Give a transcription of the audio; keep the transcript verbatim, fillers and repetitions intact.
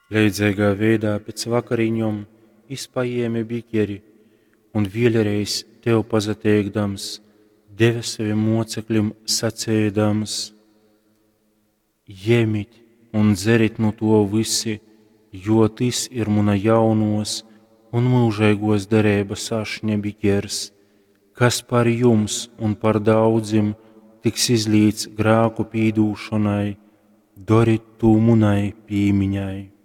Leidzīgā veidā pēc vakariņom izpaiemi bikeri, un vielreiz tev pazateikdams, deva saviem mocekļiem sacēdams: Jemit un dzerit no to visi, jo tas ir muna jaunos un mūžaigos derības ašņa bikers, kas par jums un par daudzim tiks izlīts grāku pīdūšanai, doriet to munai pīmiņai.